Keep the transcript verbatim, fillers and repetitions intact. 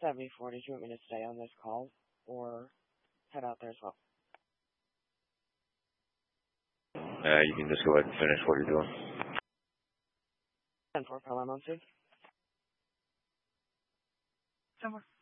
seventy-four, did you want me to stay on this call or head out there as well? Uh, you can just go ahead and finish what you're doing. ten four, Pelham on two. ten four.